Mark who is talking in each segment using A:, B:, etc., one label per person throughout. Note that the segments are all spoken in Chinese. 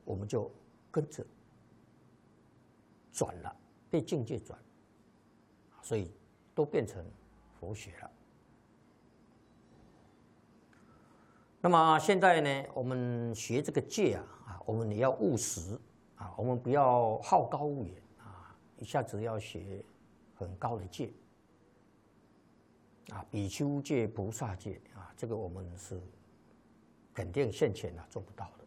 A: 我们就跟着转了，被境界转，所以都变成佛学了。那么现在呢，我们学这个戒我们也要务实我们不要好高骛远一下子要学很高的戒比丘戒、菩萨戒这个我们是肯定现前做不到的。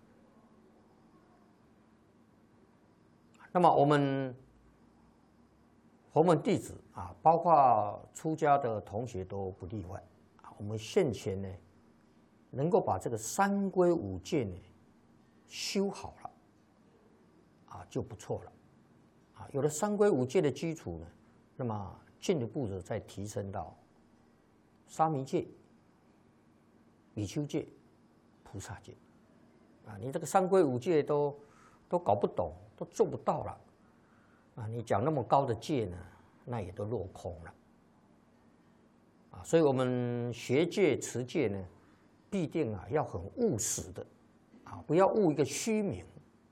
A: 那么我们佛门弟子包括出家的同学都不例外我们现前呢，能够把这个三归五戒呢修好了就不错了有了三归五戒的基础呢，那么进一步的再提升到沙弥戒、比丘戒、菩萨戒你这个三归五戒都搞不懂，都做不到了你讲那么高的戒呢，那也都落空了所以我们学戒持戒呢，必定要很务实的不要务一个虚名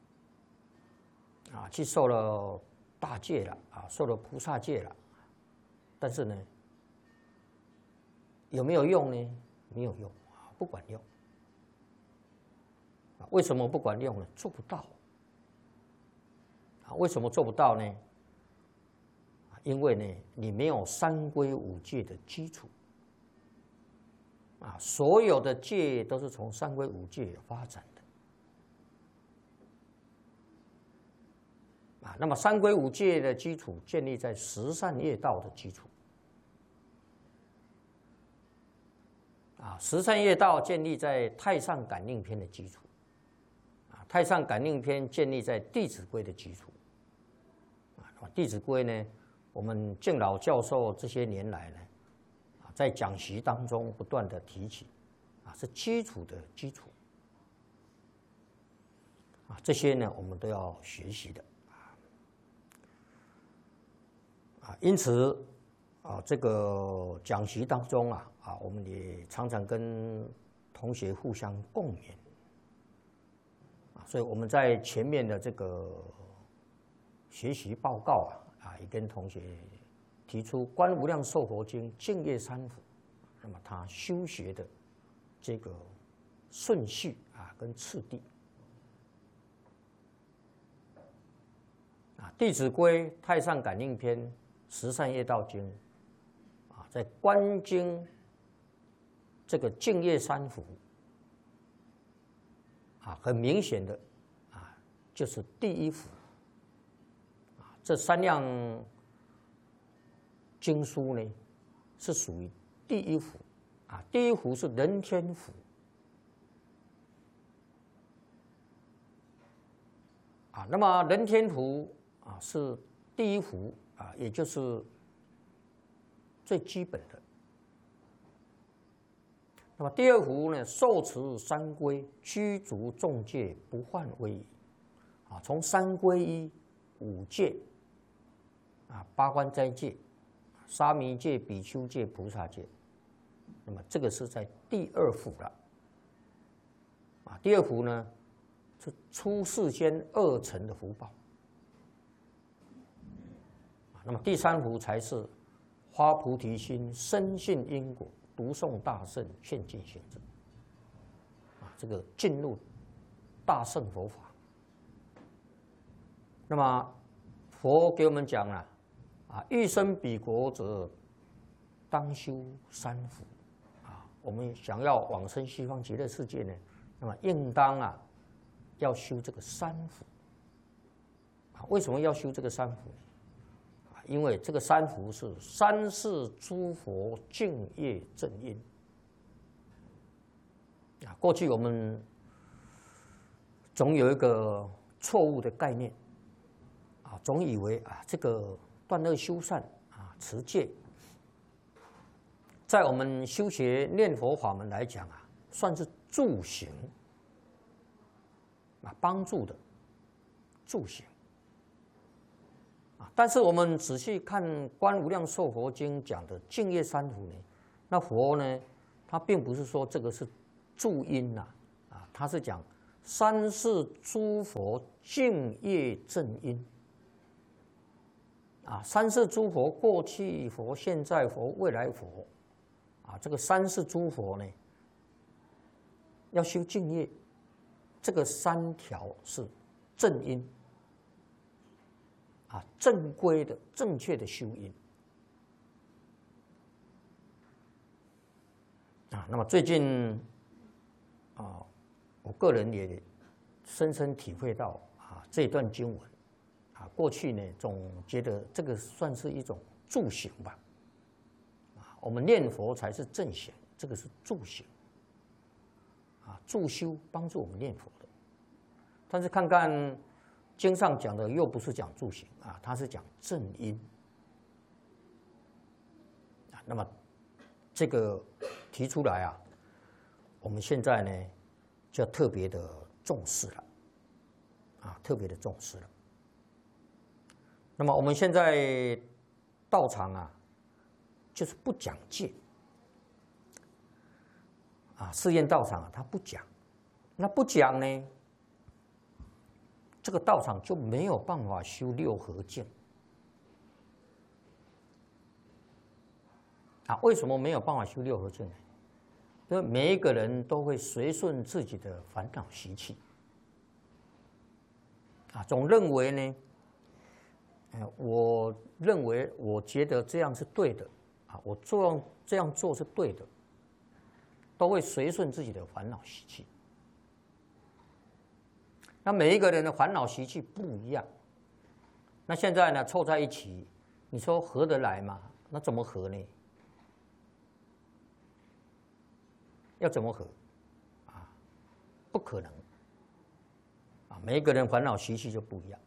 A: 去受了大戒了受了菩萨戒了，但是呢，有没有用呢？没有用不管用为什么不管用呢？做不到为什么做不到呢？因为呢，你没有三归五戒的基础所有的戒都是从三归五戒发展的那么三归五戒的基础建立在十善业道的基础十善业道建立在太上感应篇的基础太上感应篇建立在弟子规的基础弟子规呢，我们敬老教授这些年来呢在讲习当中不断的提起是基础的基础这些呢我们都要学习的因此这个讲习当中我们也常常跟同学互相共勉所以我们在前面的这个学习报告也跟同学提出《观无量寿佛经》净业三福，那么他修学的这个顺序跟次第弟子规、太上感应篇、十善业道经在观经这个净业三福很明显的就是第一福这三样经书呢是属于第一福第一福是人天福那么人天福是第一福也就是最基本的。那么第二福呢，受持三归，居足众戒，不犯威仪从三归依、五戒八关斋戒、沙弥戒、比丘戒、菩萨戒，那么这个是在第二福了第二福呢是出世间二乘的福报那么第三福才是发菩提心，深信因果，读诵大圣，劝进行者这个进入大乘佛法。那么佛给我们讲了欲生彼国者，当修三福我们想要往生西方极乐世界呢，那么应当要修这个三福为什么要修这个三福？因为这个三福是三世诸佛净业正因过去我们总有一个错误的概念总以为这个断恶修善持戒，在我们修学念佛法门来讲算是助行帮助的助行但是我们仔细看《观无量寿佛经》讲的净业三福呢，那佛呢，他并不是说这个是助因他是讲三世诸佛敬业正因。啊，三世诸佛，过去佛、现在佛、未来佛，啊，这个三世诸佛呢，要修净业，这个3条是正因，啊，正规的、正确的修因。啊，那么最近，啊，我个人也深深体会到啊这段经文。啊，过去呢总觉得这个算是一种助行吧，啊，我们念佛才是正行，这个是助行，啊，助修帮助我们念佛的。但是看看经上讲的，又不是讲助行啊，它是讲正因。啊，那么这个提出来啊，我们现在呢就要特别的重视了，啊，特别的重视了。那么我们现在道场啊，就是不讲戒啊，誓愿道场啊，他不讲，那不讲呢，这个道场就没有办法修六合敬啊。为什么没有办法修六合敬呢？因为每一个人都会随顺自己的烦恼习气啊，总认为呢。我认为，我觉得这样是对的，啊，我这样做是对的，都会随顺自己的烦恼习气。那每一个人的烦恼习气不一样，那现在呢凑在一起，你说合得来吗？那怎么合呢？要怎么合？啊，不可能，啊，每一个人烦恼习气就不一样。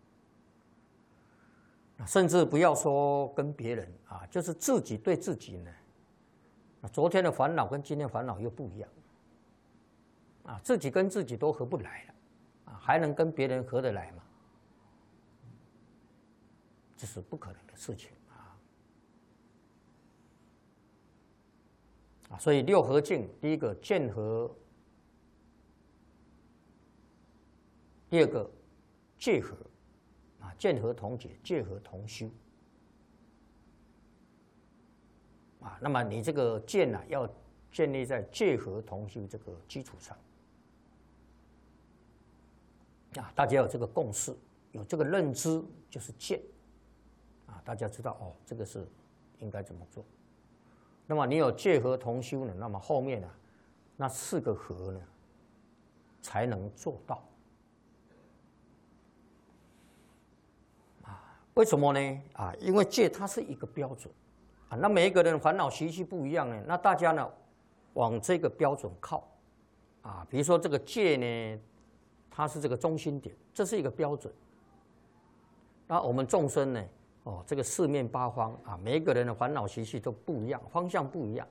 A: 甚至不要说跟别人啊，就是自己对自己呢，昨天的烦恼跟今天烦恼又不一样，啊，自己跟自己都合不来了，啊，还能跟别人合得来吗？这是不可能的事情啊！所以六合敬，第一个见合，第二个戒合。啊，见合同解，戒合同修。啊，那么你这个见呢，要建立在戒合同修这个基础上。啊，大家有这个共识，有这个认知，就是见。啊，大家知道哦，这个是应该怎么做。那么你有戒合同修呢，那么后面呢，那4个合呢，才能做到。为什么呢？啊，因为戒它是一个标准，啊，那每一个人烦恼习气不一样呢，那大家呢往这个标准靠，啊，比如说这个戒呢，它是这个中心点，这是一个标准。那我们众生呢，哦，这个四面八方啊，每一个人的烦恼习气都不一样，方向不一样，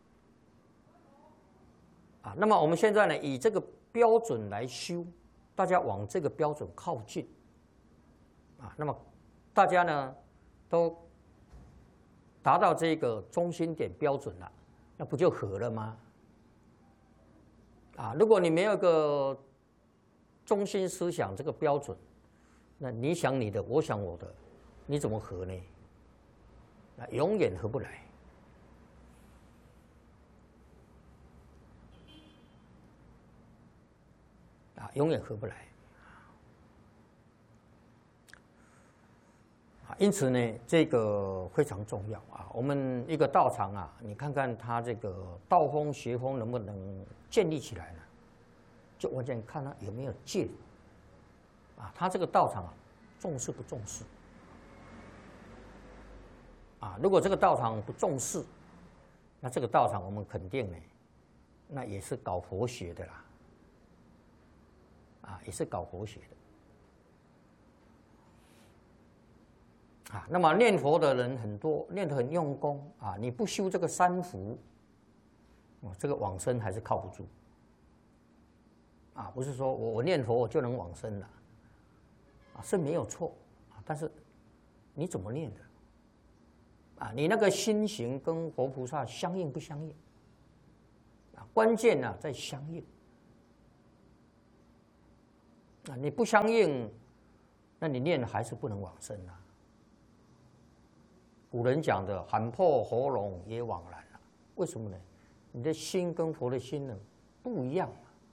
A: 啊，那么我们现在呢以这个标准来修，大家往这个标准靠近，啊，那么。大家呢都达到这个中心点标准了，那不就合了吗？啊，如果你没有个中心思想这个标准，那你想你的，我想我的，你怎么合呢？那永远合不来。啊，永远合不来。因此呢，这个非常重要啊。我们一个道场啊，你看看它这个道风学风能不能建立起来呢？就完全看它有没有戒啊。它这个道场啊，重视不重视啊？如果这个道场不重视，那这个道场我们肯定呢，那也是搞佛学的啦，啊，也是搞佛学的。啊，那么念佛的人很多，念得很用功啊，你不修这个三福，这个往生还是靠不住。啊，不是说我念佛我就能往生了，啊，是没有错啊，但是你怎么念的？啊，你那个心行跟佛菩萨相应不相应？啊，关键呢在相应。 啊，你不相应，那你念还是不能往生啊。古人讲的喊破喉咙也枉然啊，为什么呢？你的心跟佛的心呢不一样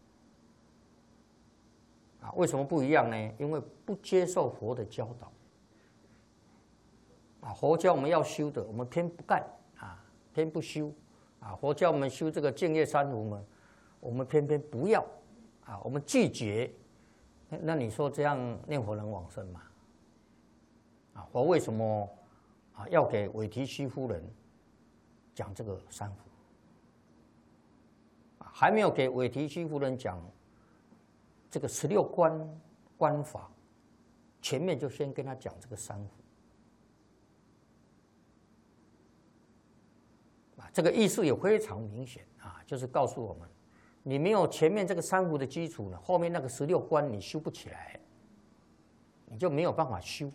A: 啊，为什么不一样呢？因为不接受佛的教导啊，佛教我们要修的，我们偏不干啊，偏不修啊，佛教我们修这个净业三无呢，我们偏偏不要啊，我们拒绝，那你说这样念佛能往生吗？啊，佛为什么啊要给韦提希夫人讲这个三福？还没有给韦提希夫人讲这个16观法，前面就先跟他讲这个三福啊，这个意思也非常明显啊，就是告诉我们，你没有前面这个三福的基础呢，后面那个16观你修不起来，你就没有办法修。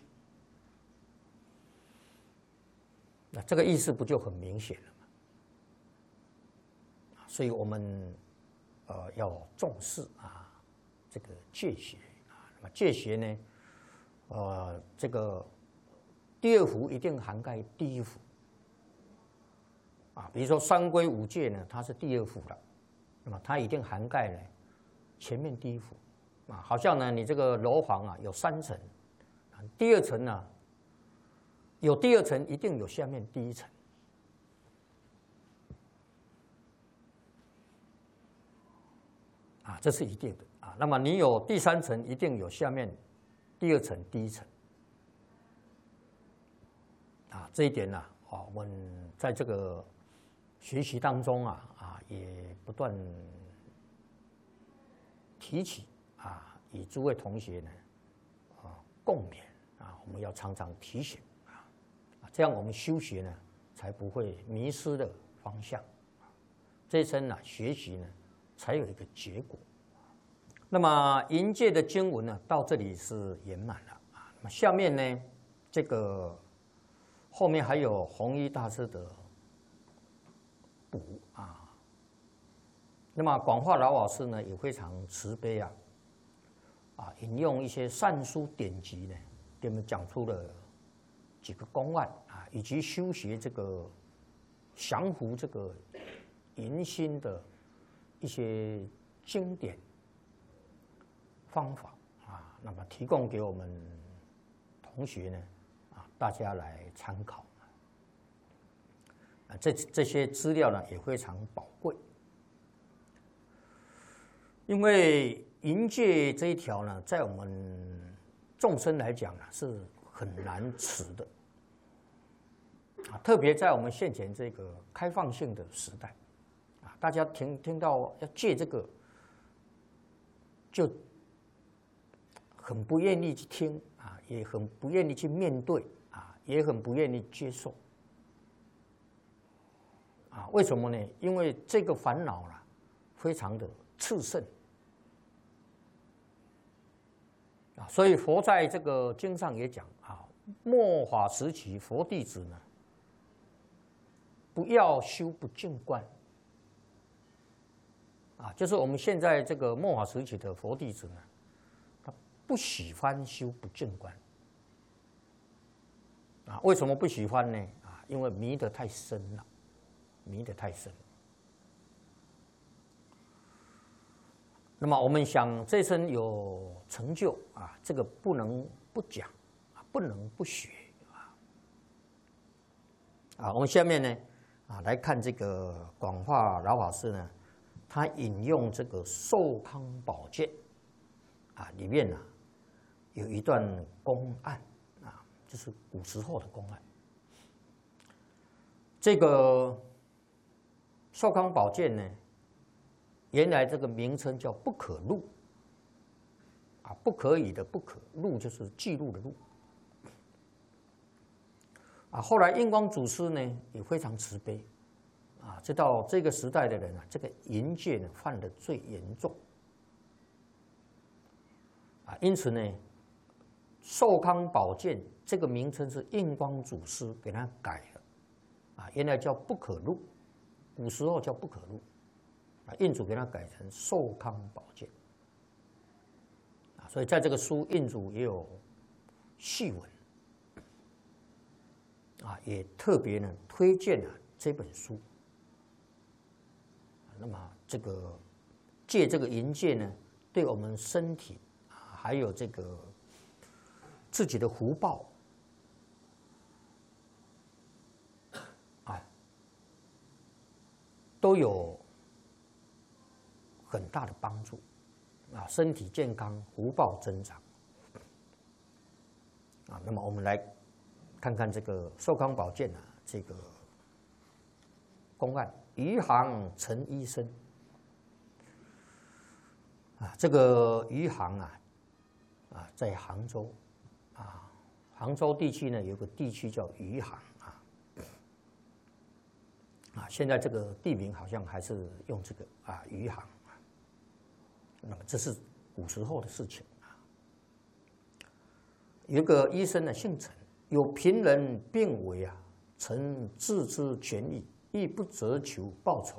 A: 那这个意思不就很明显了吗？所以我们要重视啊这个戒学啊。那么戒学呢，这个第二福一定涵盖第一福啊。比如说三规五戒呢，它是第二福了，那么它一定涵盖了前面第一福啊。好像呢，你这个楼房啊有3层，第2层呢有第2层，一定有下面第1层。啊，这是一定的啊。那么你有第3层，一定有下面第2层、第1层。啊，这一点呢，啊，我们在这个学习当中啊，也不断提起啊，与诸位同学呢共勉啊，我们要常常提醒啊，这样我们修学呢才不会迷失了方向。这一生呢，学习呢才有一个结果。那么银戒的经文呢，到这里是圆满了啊。那么下面呢，这个后面还有弘一大师的补啊。那么广化老法师呢，也非常慈悲啊，引用一些善书典籍呢，给我们讲出了几个公案啊，以及修学这个降伏这个淫心的一些经典方法啊，那么提供给我们同学呢大家来参考啊。这些资料呢也非常宝贵，因为淫戒这一条呢，在我们众生来讲呢是很难持的啊，特别在我们现前这个开放性的时代啊，大家听到要戒这个，就很不愿意去听啊，也很不愿意去面对啊，也很不愿意接受啊。为什么呢？因为这个烦恼呢，非常的炽盛啊。所以佛在这个经上也讲啊，末法时期佛弟子呢，不要修不净观啊，就是我们现在这个末法时期的佛弟子呢，不喜欢修不净观啊？为什么不喜欢呢？啊，因为迷得太深了，迷得太深。那么我们想这生有成就啊，这个不能不讲啊，不能不学啊。我们下面呢来看这个广化老法师呢，他引用这个寿康宝鉴啊里面呢。有一段公案啊，就是古时候的公案。这个寿康宝鉴呢，原来这个名称叫不可录啊，不可以的不可，录就是记录的录啊。后来印光祖师呢也非常慈悲啊，知道这个时代的人啊，这个淫戒呢犯得最严重啊，因此呢。寿康宝鉴这个名称是印光祖师给他改了啊，原来叫不可录，古时候叫不可录啊，印祖给他改成寿康宝鉴啊。 所以在这个书印主也有序文也特别呢推荐了这本书。那么这个借这个银戒呢，对我们身体还有这个自己的福报都有很大的帮助身体健康，福报增长那么我们来看看这个寿康宝鉴这个公案。余杭陈医生这个余杭在杭州杭州地区呢有个地区叫余杭现在这个地名好像还是用这个余杭那么这是古时候的事情有个医生呢姓陈，有贫人病危曾自知权益，亦不责求报酬。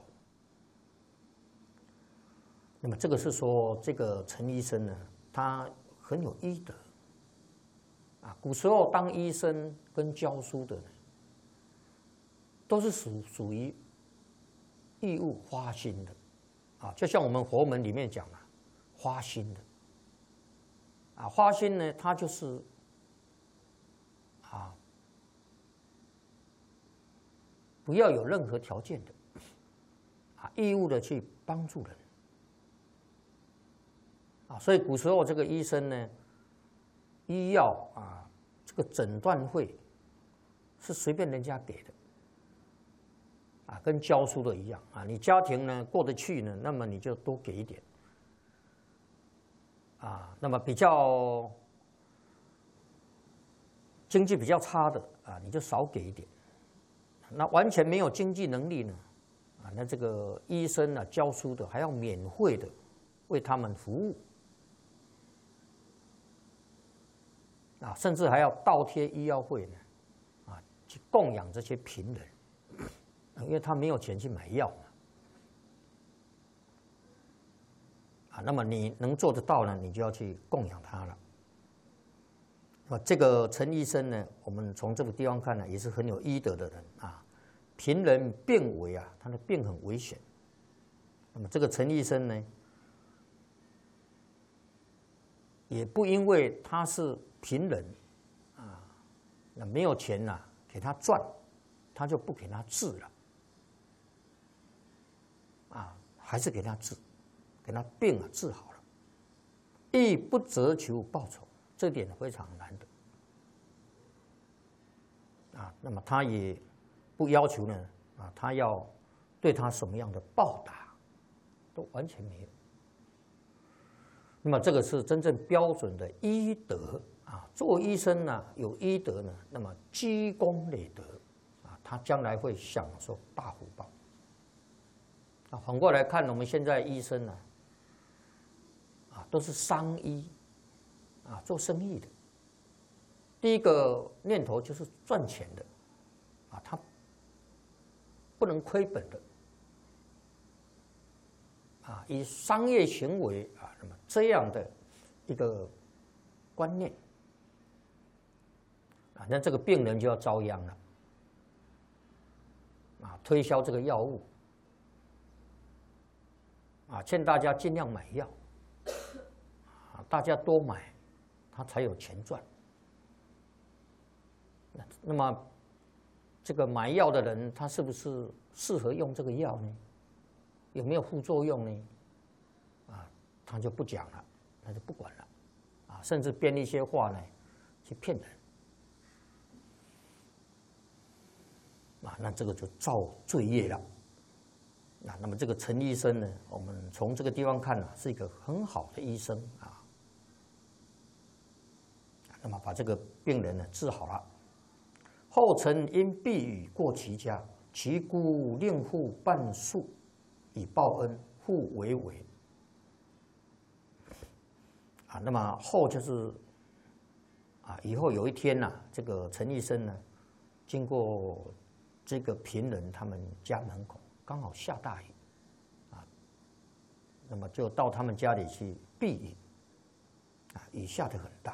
A: 那么这个是说，这个陈医生呢，他很有医德古时候当医生跟教书的呢，都是属于义务花心的就像我们佛门里面讲花心的花心呢，它就是不要有任何条件的义务的去帮助人所以古时候这个医生呢，医药这个诊断费是随便人家给的跟教书的一样你家庭呢过得去呢，那么你就多给一点那么比较经济比较差的你就少给一点。那完全没有经济能力呢那这个医生教书的还要免费的为他们服务甚至还要倒贴医药费呢去供养这些贫人因为他没有钱去买药嘛那么你能做得到呢，你就要去供养他了。这个陈医生呢，我们从这个地方看呢，也是很有医德的人贫人病危他的病很危险。那么这个陈医生呢，也不因为他是贫人那没有钱给他赚，他就不给他治了还是给他治，给他病治好了，亦不责求报酬，这点非常难得那么他也不要求呢他要对他什么样的报答，都完全没有。那么这个是真正标准的医德做医生呢有医德呢，那么积功累德他将来会享受大福报反过来看，我们现在医生呢都是商医做生意的，第一个念头就是赚钱的他不能亏本的以商业行为那么这样的一个观念那这个病人就要遭殃了推销这个药物劝大家尽量买药大家多买，他才有钱赚。那么这个买药的人，他是不是适合用这个药呢？有没有副作用呢？他就不讲了，他就不管了甚至编一些话呢去骗人那这个就造罪业了那么这个陈医生呢，我们从这个地方看是一个很好的医生那么把这个病人呢治好了。后陈因避雨过其家，其姑令父办术以报恩，父为为那么后就是以后有一天这个陈医生呢，经过这个贫人他们家门口，刚好下大雨那么就到他们家里去避雨雨下得很大。